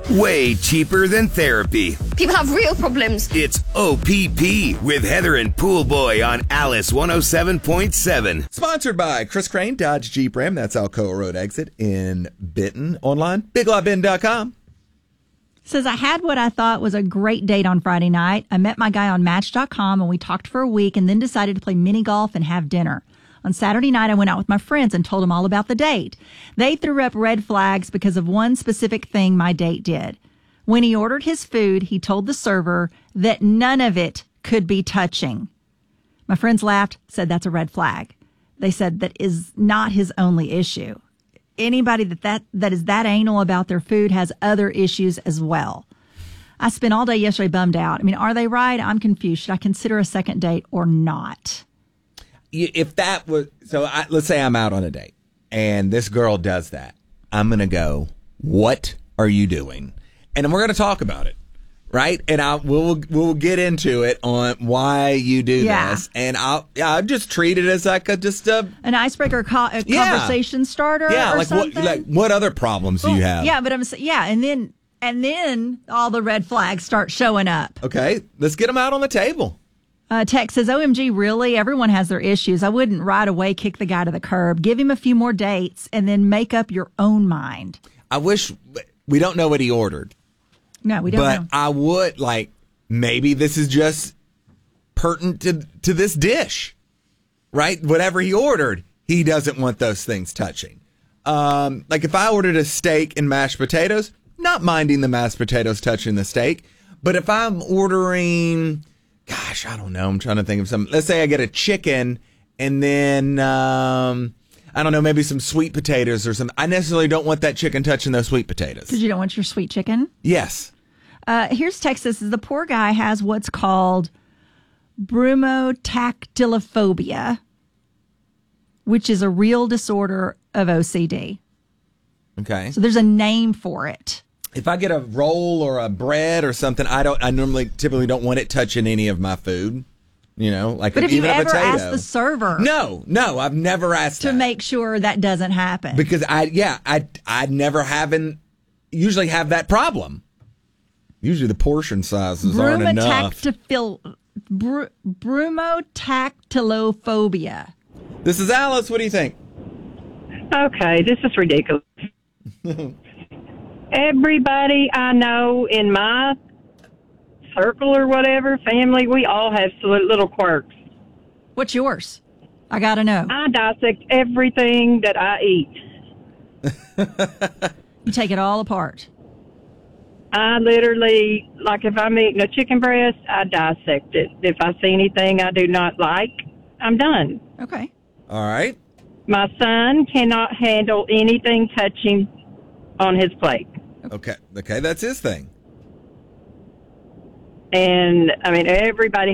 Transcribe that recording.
Way cheaper than therapy. People have real problems. It's OPP with Heather and Poolboy on Alice 107.7. Sponsored by Chris Crane, Dodge Jeep Ram. That's Alcoa Road exit in Benton. Online, BigLawBenton.com. Says, I had what I thought was a great date on Friday night. I met my guy on Match.com and we talked for a week and then decided to play mini golf and have dinner. On Saturday night, I went out with my friends and told them all about the date. They threw up red flags because of one specific thing my date did. When he ordered his food, he told the server that none of it could be touching. My friends laughed, said that's a red flag. They said that is not his only issue. Anybody that is that anal about their food has other issues as well. I spent all day yesterday bummed out. I mean, are they right? I'm confused. Should I consider a second date or not? If that was, let's say I'm out on a date and this girl does that. I'm going to go, what are you doing? And we're going to talk about it, right? And we'll get into it on why you do this. And I'll just treat it as like an icebreaker, conversation starter. Yeah, or like something. what other problems do you have? Yeah, but and then all the red flags start showing up. Okay, let's get them out on the table. Tex says, OMG, really? Everyone has their issues. I wouldn't right away kick the guy to the curb. Give him a few more dates and then make up your own mind. I wish we don't know what he ordered. No, we don't know. But I would, maybe this is just pertinent to this dish, right? Whatever he ordered, he doesn't want those things touching. If I ordered a steak and mashed potatoes, not minding the mashed potatoes touching the steak. But if I'm ordering, gosh, I don't know, I'm trying to think of something. Let's say I get a chicken and then, I don't know, maybe some sweet potatoes or something. I necessarily don't want that chicken touching those sweet potatoes. Because you don't want your sweet chicken? Yes. Here's Texas. The poor guy has what's called brumotactilophobia, which is a real disorder of OCD. Okay. So there's a name for it. If I get a roll or a bread or something, I typically don't want it touching any of my food. You know, like but if even you a ever potato. asked the server, no, I've never asked to make sure that doesn't happen because I never usually have that problem. Usually the portion sizes aren't enough. Brumotactilophobia. This is Alice. What do you think? Okay, this is ridiculous. Everybody I know in my circle or whatever, family, we all have little quirks. What's yours? I got to know. I dissect everything that I eat. You take it all apart. I literally, if I'm eating a chicken breast, I dissect it. If I see anything I do not like, I'm done. Okay. All right. My son cannot handle anything touching on his plate. Okay, that's his thing. And, everybody